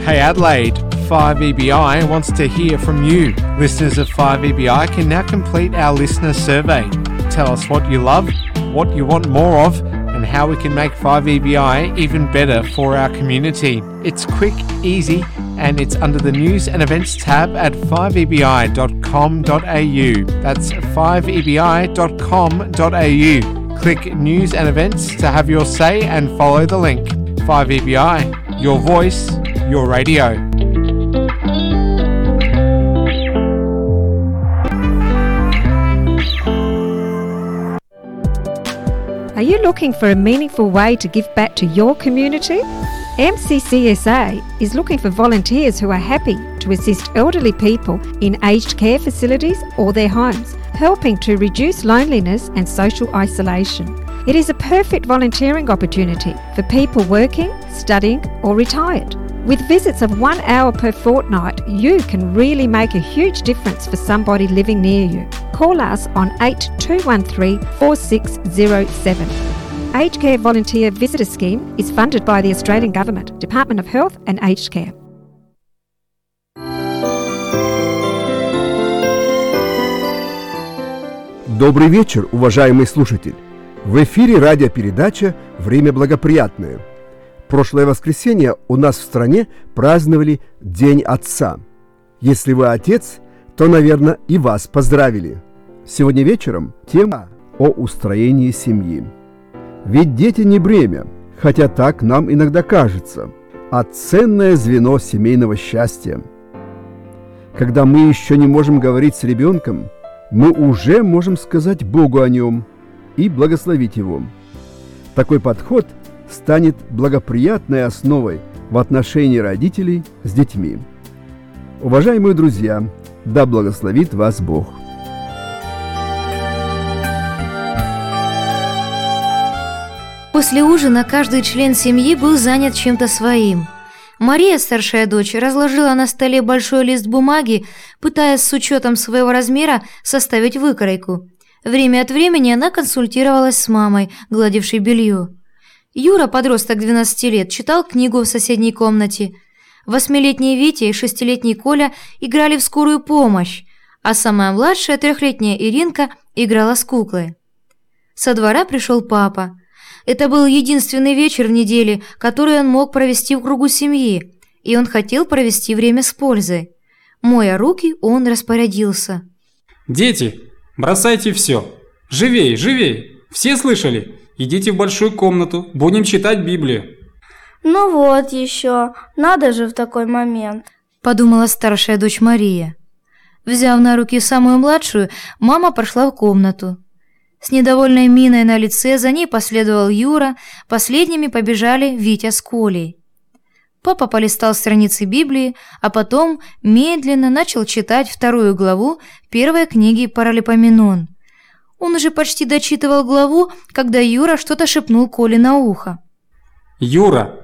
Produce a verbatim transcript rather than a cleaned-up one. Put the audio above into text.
Hey Adelaide, five E B I wants to hear from you. Listeners of five E B I can now complete our listener survey. Tell us what you love, what you want more of, and how we can make five E B I even better for our community. It's quick, easy, and it's under the News and Events tab at five E B I dot com dot a u. That's five E B I dot com dot a u. Click News and Events to have your say and follow the link. five E B I, your voice, your radio. Are you looking for a meaningful way to give back to your community? M C C S A is looking for volunteers who are happy to assist elderly people in aged care facilities or their homes, helping to reduce loneliness and social isolation. It is a perfect volunteering opportunity for people working, studying or retired. With visits of one hour per fortnight, you can really make a huge difference for somebody living near you. Call us on eight two one three, four six zero seven. Aged Care Volunteer Visitor Scheme is funded by the Australian Government, Department of Health and Aged Care. Добрый вечер, уважаемый слушатель! В эфире радиопередача «Время благоприятное». Прошлое воскресенье у нас в стране праздновали День Отца. Если вы отец, то, наверное, и вас поздравили. Сегодня вечером тема о устроении семьи. Ведь дети не бремя, хотя так нам иногда кажется, а ценное звено семейного счастья. Когда мы еще не можем говорить с ребенком, мы уже можем сказать Богу о нем и благословить его. Такой подход станет благоприятной основой в отношении родителей с детьми. Уважаемые друзья, да благословит вас Бог! После ужина каждый член семьи был занят чем-то своим. Мария, старшая дочь, разложила на столе большой лист бумаги, пытаясь с учетом своего размера составить выкройку. Время от времени она консультировалась с мамой, гладившей белье. Юра, подросток двенадцати лет, читал книгу в соседней комнате. Восьмилетний Витя и шестилетний Коля играли в скорую помощь, а самая младшая, трехлетняя Иринка, играла с куклой. Со двора пришел папа. Это был единственный вечер в неделе, который он мог провести в кругу семьи, и он хотел провести время с пользой. Моя руки, он распорядился. «Дети, бросайте все! Живей, живей! Все слышали? Идите в большую комнату, будем читать Библию». «Ну вот еще, надо же в такой момент», – подумала старшая дочь Мария. Взяв на руки самую младшую, мама пошла в комнату. С недовольной миной на лице за ней последовал Юра, последними побежали Витя с Колей. Папа полистал страницы Библии, а потом медленно начал читать вторую главу первой книги Паралипоменон. Он уже почти дочитывал главу, когда Юра что-то шепнул Коле на ухо. «Юра,